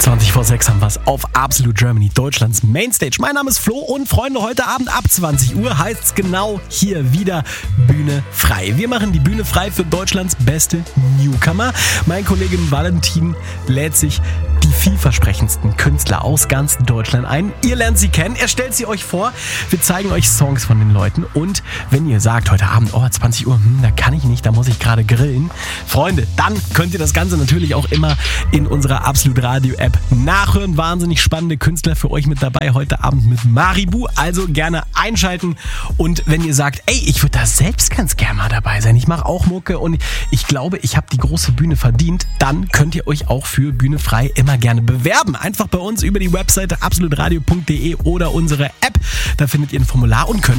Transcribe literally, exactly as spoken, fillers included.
zwanzig vor sechs haben wir es auf Absolute Germany, Deutschlands Mainstage. Mein Name ist Flo und Freunde, heute Abend ab zwanzig Uhr heißt es genau hier wieder Bühne frei. Wir machen die Bühne frei für Deutschlands beste Newcomer. Mein Kollege Valentin lädt sich die vielversprechendsten Künstler aus ganz Deutschland ein. Ihr lernt sie kennen, er stellt sie euch vor. Wir zeigen euch Songs von den Leuten und wenn ihr sagt heute Abend, oh zwanzig Uhr, hm, da kann ich nicht, da muss ich gerade grillen. Freunde, dann könnt ihr das Ganze natürlich auch immer in unserer Absolute Radio App nachhören. Wahnsinnig spannende Künstler für euch mit dabei heute Abend mit Maribu. Also gerne einschalten. Und wenn ihr sagt, ey, ich würde da selbst ganz gerne mal dabei sein. Ich mache auch Mucke und ich glaube, ich habe die große Bühne verdient. Dann könnt ihr euch auch für Bühne frei immer gerne bewerben. Einfach bei uns über die Webseite absolute radio punkt de oder unsere App. Da findet ihr ein Formular und könnt